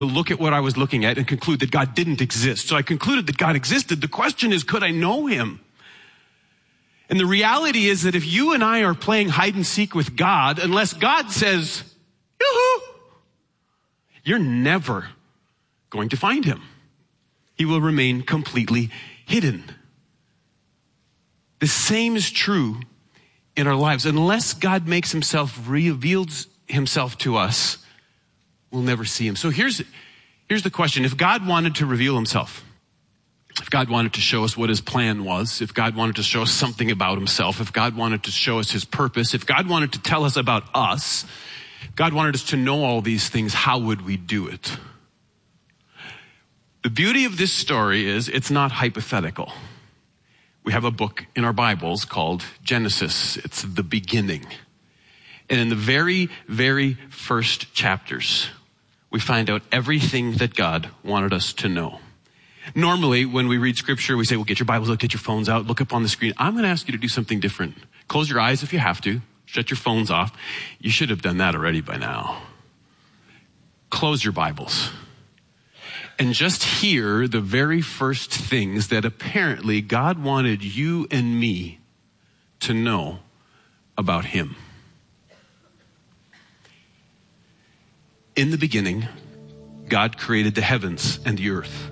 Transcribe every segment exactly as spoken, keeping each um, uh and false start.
look at what I was looking at and conclude that God didn't exist. So I concluded that God existed. The question is, could I know him? And the reality is that if you and I are playing hide and seek with God, unless God says, yoo-hoo, you're never going to find him. He will remain completely hidden. The same is true in our lives. Unless God makes himself, reveals himself to us, we'll never see him. So here's, here's the question. If God wanted to reveal himself, if God wanted to show us what his plan was, if God wanted to show us something about himself, if God wanted to show us his purpose, if God wanted to tell us about us, if God wanted us to know all these things, how would we do it? The beauty of this story is it's not hypothetical. We have a book in our Bibles called Genesis. It's the beginning. And in the very, very first chapters, we find out everything that God wanted us to know. Normally, when we read scripture, we say, well, get your Bibles out, get your phones out, look up on the screen. I'm going to ask you to do something different. Close your eyes if you have to. Shut your phones off. You should have done that already by now. Close your Bibles. And just hear the very first things that apparently God wanted you and me to know about him. In the beginning, God created the heavens and the earth.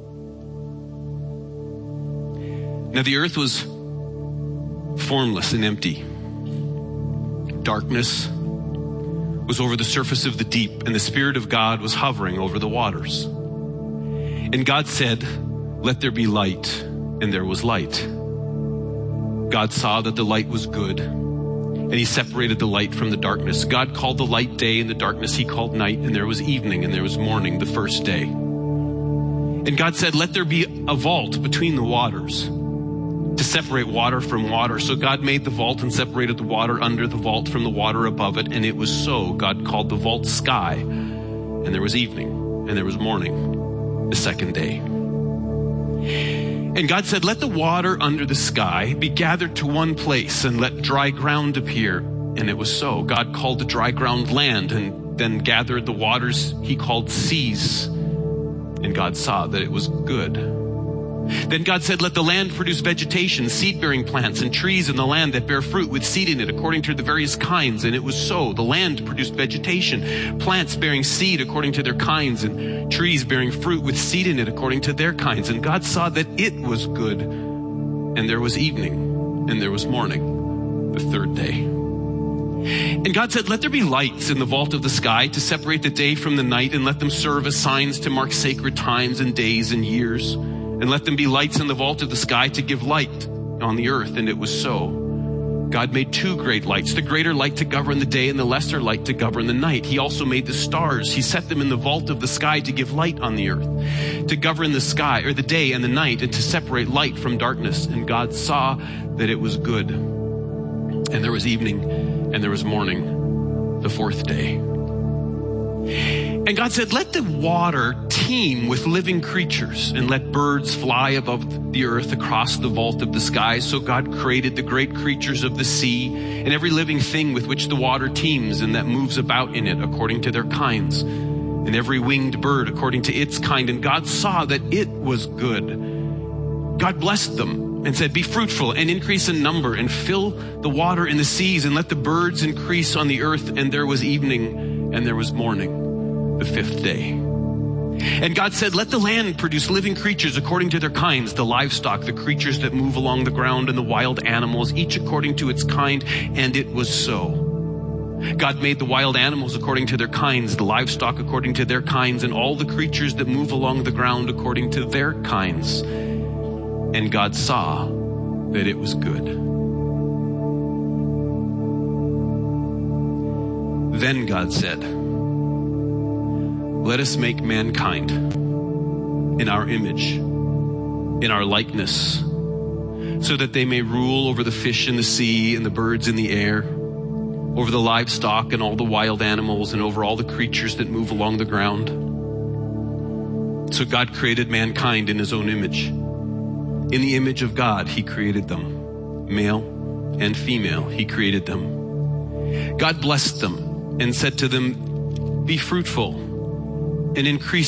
Now the earth was formless and empty. Darkness was over the surface of the deep, and the Spirit of God was hovering over the waters. And God said, let there be light, and there was light. God saw that the light was good, and he separated the light from the darkness. God called the light day, and the darkness he called night, and there was evening, and there was morning, the first day. And God said, let there be a vault between the waters to separate water from water. So God made the vault and separated the water under the vault from the water above it, and it was so. God called the vault sky, and there was evening, and there was morning, the second day. And God said, let the water under the sky be gathered to one place, and let dry ground appear. And it was so. God called the dry ground land, and then gathered the waters he called seas. And God saw that it was good. Then God said, let the land produce vegetation, seed-bearing plants, and trees in the land that bear fruit with seed in it according to the various kinds. And it was so. The land produced vegetation, plants bearing seed according to their kinds, and trees bearing fruit with seed in it according to their kinds. And God saw that it was good. And there was evening, and there was morning, the third day. And God said, let there be lights in the vault of the sky to separate the day from the night, and let them serve as signs to mark sacred times and days and years. And let them be lights in the vault of the sky to give light on the earth. And it was so. God made two great lights, the greater light to govern the day and the lesser light to govern the night. He also made the stars. He set them in the vault of the sky to give light on the earth, to govern the sky or the day and the night, and to separate light from darkness. And God saw that it was good. And there was evening and there was morning, the fourth day. And God said, let the water teem with living creatures, and let birds fly above the earth across the vault of the skies. So God created the great creatures of the sea, and every living thing with which the water teems and that moves about in it according to their kinds, and every winged bird according to its kind. And God saw that it was good. God blessed them and said, be fruitful and increase in number, and fill the water in the seas, and let the birds increase on the earth. And there was evening and there was morning, the fifth day. And God said, let the land produce living creatures according to their kinds, the livestock, the creatures that move along the ground, and the wild animals, each according to its kind. And it was so. God made the wild animals according to their kinds, the livestock according to their kinds, and all the creatures that move along the ground according to their kinds. And God saw that it was good. Then God said, let us make mankind in our image, in our likeness, so that they may rule over the fish in the sea and the birds in the air, over the livestock and all the wild animals, and over all the creatures that move along the ground. So God created mankind in his own image. In the image of God, he created them. Male and female, he created them. God blessed them and said to them, be fruitful and increase